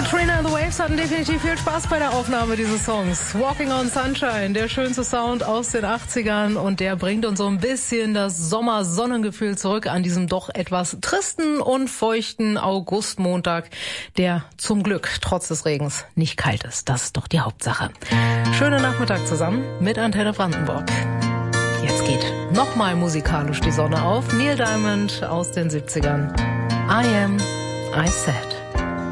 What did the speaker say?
Katrina and the Waves hatten definitiv viel Spaß bei der Aufnahme dieses Songs. Walking on Sunshine, der schönste Sound aus den 80ern und der bringt uns so ein bisschen das Sommersonnengefühl zurück an diesem doch etwas tristen und feuchten Augustmontag, der zum Glück trotz des Regens nicht kalt ist. Das ist doch die Hauptsache. Schönen Nachmittag zusammen mit Antenne Brandenburg. Jetzt geht nochmal musikalisch die Sonne auf. Neil Diamond aus den 70ern. I Am, I Said.